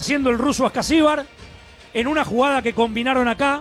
haciendo el ruso Ascasíbar en una jugada que combinaron acá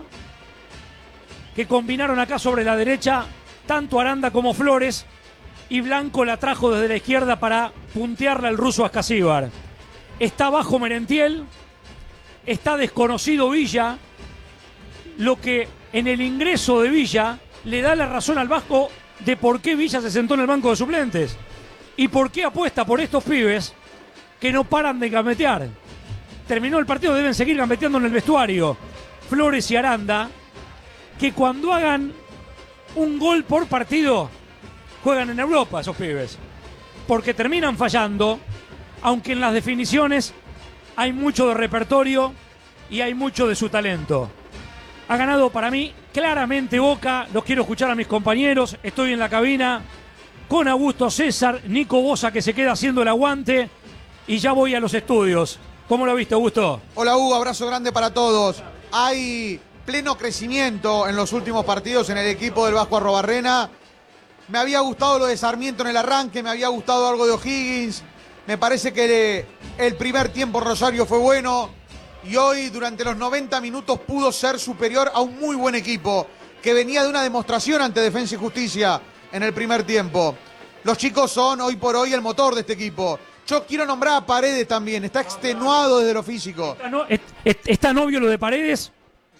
sobre la derecha, tanto Aranda como Flores, y Blanco la trajo desde la izquierda para puntearla el ruso Ascasíbar. Está bajo Merentiel, está desconocido Villa, lo que en el ingreso de Villa le da la razón al Vasco de por qué Villa se sentó en el banco de suplentes y por qué apuesta por estos pibes que no paran de gambetear. Terminó el partido, deben seguir gambeteando en el vestuario. Flores y Aranda, que cuando hagan un gol por partido, juegan en Europa esos pibes. Porque terminan fallando, aunque en las definiciones hay mucho de repertorio y hay mucho de su talento. Ha ganado para mí claramente Boca, los quiero escuchar a mis compañeros, estoy en la cabina con Augusto César, Nico Bosa que se queda haciendo el aguante y ya voy a los estudios. ¿Cómo lo viste, Augusto? Hola Hugo, abrazo grande para todos. Hay pleno crecimiento en los últimos partidos en el equipo del Vasco Arrobarrena. Me había gustado lo de Sarmiento en el arranque, me había gustado algo de O'Higgins. Me parece que el primer tiempo Rosario fue bueno y hoy durante los 90 minutos pudo ser superior a un muy buen equipo que venía de una demostración ante Defensa y Justicia en el primer tiempo. Los chicos son hoy por hoy el motor de este equipo. Yo quiero nombrar a Paredes también, está extenuado desde lo físico. ¿Está novio lo de Paredes?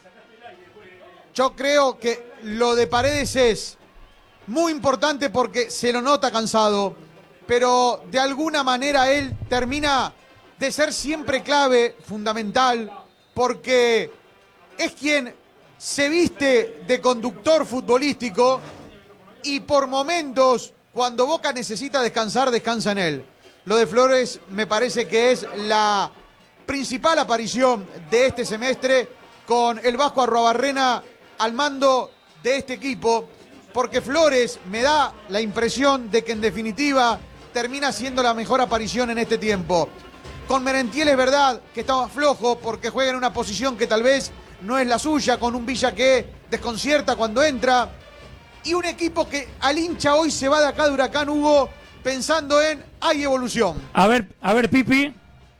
Yo creo que lo de Paredes es muy importante porque se lo nota cansado, pero de alguna manera él termina de ser siempre clave, fundamental, porque es quien se viste de conductor futbolístico y por momentos, cuando Boca necesita descansar, descansa en él. Lo de Flores me parece que es la principal aparición de este semestre con el Vasco Arrobarrena al mando de este equipo, porque Flores me da la impresión de que en definitiva termina siendo la mejor aparición en este tiempo. Con Merentiel es verdad que estaba flojo porque juega en una posición que tal vez no es la suya, con un Villa que desconcierta cuando entra, y un equipo que al hincha hoy se va de acá de Huracán, Hugo, pensando en hay evolución. A ver, Pipi.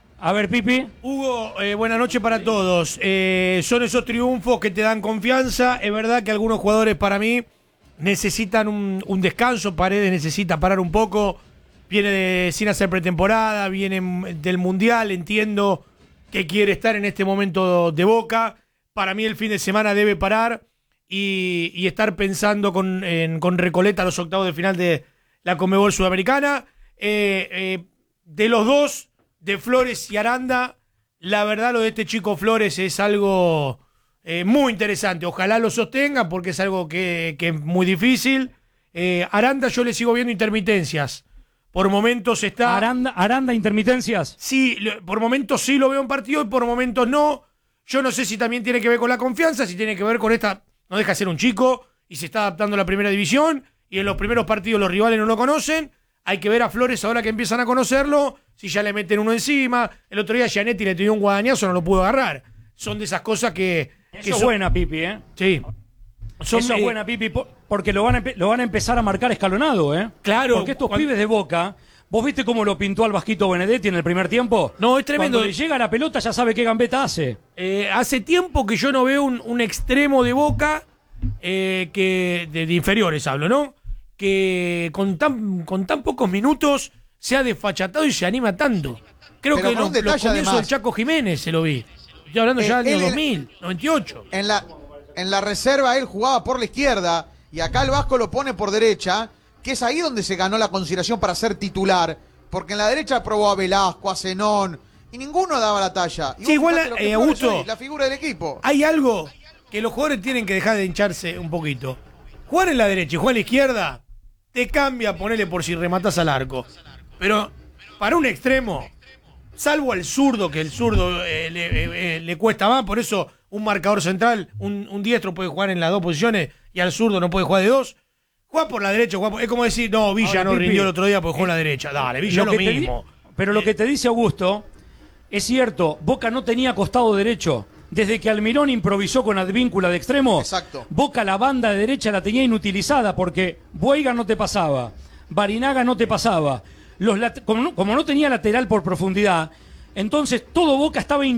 Hugo, buenas noches para todos. Son esos triunfos que te dan confianza. Es verdad que algunos jugadores para mí necesitan un descanso. Paredes necesita parar un poco. Viene sin hacer pretemporada, viene del Mundial. Entiendo que quiere estar en este momento de Boca. Para mí el fin de semana debe parar y estar pensando con Recoleta los octavos de final de la Conmebol Sudamericana. De los dos, de Flores y Aranda, la verdad lo de este chico Flores es algo muy interesante. Ojalá lo sostenga porque es algo que es muy difícil. Aranda yo le sigo viendo intermitencias. Por momentos está... ¿Aranda intermitencias? Sí, por momentos sí lo veo en partido y por momentos no. Yo no sé si también tiene que ver con la confianza, si tiene que ver con esta... No deja de ser un chico y se está adaptando a la primera división y en los primeros partidos los rivales no lo conocen. Hay que ver a Flores ahora que empiezan a conocerlo, si ya le meten uno encima. El otro día Gianetti le dio un guadañazo, no lo pudo agarrar. Son de esas cosas que es buena, Pipi, ¿eh? Sí. Eso es buena, Pipi, porque lo van a empezar a marcar escalonado, ¿eh? Claro. Porque estos pibes de Boca, ¿vos viste cómo lo pintó al Vasquito Benedetti en el primer tiempo? No, es tremendo. Cuando le llega la pelota ya sabe qué gambeta hace. Hace tiempo que yo no veo un extremo de Boca, que de inferiores hablo, ¿no? Que con tan pocos minutos se ha desfachatado y se anima tanto. Creo que los comienzos del Chaco Jiménez se lo vi. Estoy hablando ya del año 2000, 98. En la reserva él jugaba por la izquierda y acá el Vasco lo pone por derecha, que es ahí donde se ganó la consideración para ser titular, porque en la derecha probó a Velasco, a Zenón, y ninguno daba la talla. Y sí, igual, Augusto, la figura del equipo. Hay algo que los jugadores tienen que dejar de hincharse un poquito. Jugar en la derecha y jugar en la izquierda te cambia, ponele por si rematas al arco. Pero para un extremo, salvo al zurdo, que el zurdo le cuesta más, por eso un marcador central, un diestro puede jugar en las dos posiciones y al zurdo no puede jugar de dos. Juega por la derecha, es como decir, no, Villa no rindió el otro día porque jugó en la derecha. Dale, Villa lo mismo. Pero lo que te dice Augusto es cierto, Boca no tenía costado derecho. Desde que Almirón improvisó con Advíncula de extremo, exacto, Boca la banda de derecha la tenía inutilizada porque Boiga no te pasaba, Barinaga no te pasaba. Como no tenía lateral por profundidad, entonces todo Boca estaba